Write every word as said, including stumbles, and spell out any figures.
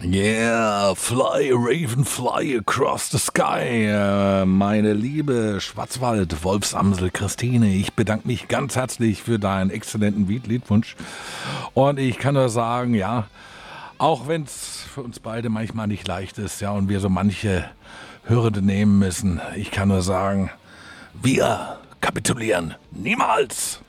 Yeah, fly, Raven, fly across the sky. Äh, meine liebe Schwarzwald-Wolfsamsel Christine, ich bedanke mich ganz herzlich für deinen exzellenten Liedwunsch. Und ich kann nur sagen, ja, auch wenn es für uns beide manchmal nicht leicht ist, ja, und wir so manche Hürde nehmen müssen, ich kann nur sagen, wir kapitulieren niemals.